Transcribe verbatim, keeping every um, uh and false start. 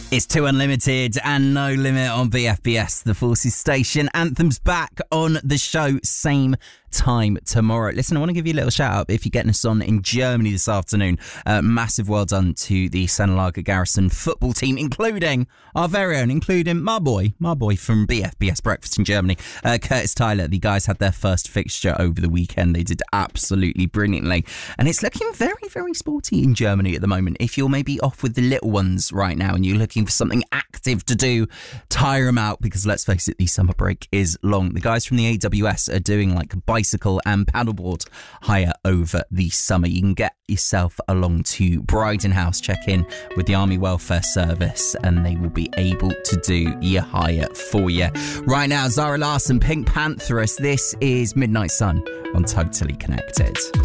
It's Two Unlimited and No Limit on B F B S, the Forces station. Anthem's back on the show, same time tomorrow. Listen, I want to give you a little shout out if you're getting us on in Germany this afternoon. Uh, massive well done to the Sanalaga Garrison football team, including our very own, including my boy, my boy from B F B S Breakfast in Germany, uh, Curtis Tyler. The guys had their first fixture over the weekend. They did absolutely brilliantly. And it's looking very, very sporty in Germany at the moment. If you're maybe off with the little ones right now and you're looking for something active to do, tire them out, because let's face it, the summer break is long. The guys from the A W S are doing like bicycle and paddleboard hire over the summer. You can get yourself along to Bryden House, check in with the Army Welfare Service, and they will be able to do your hire for you. Right now, Zara Larsson, Pink Pantheress. This is Midnight Sun on Totally Connected.